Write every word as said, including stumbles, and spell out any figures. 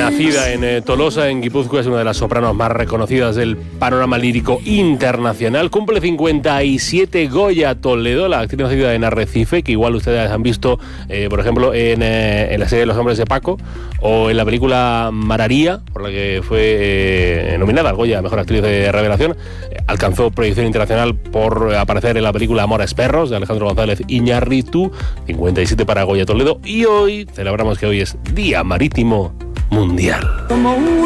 Nacida en eh, Tolosa, en Guipúzcoa, es una de las sopranos más reconocidas del panorama lírico internacional. Cumple cincuenta y siete. Goya Toledo, la actriz nacida en Arrecife, que igual ustedes han visto, eh, por ejemplo, en, eh, en la serie Los Hombres de Paco, o en la película Mararía, por la que fue eh, nominada al Goya, mejor actriz de revelación. Eh, alcanzó proyección internacional por aparecer en la película Amores Perros, de Alejandro González Iñárritu. cincuenta y siete para Goya Toledo. Y hoy celebramos que hoy es Día Marítimo Mundial.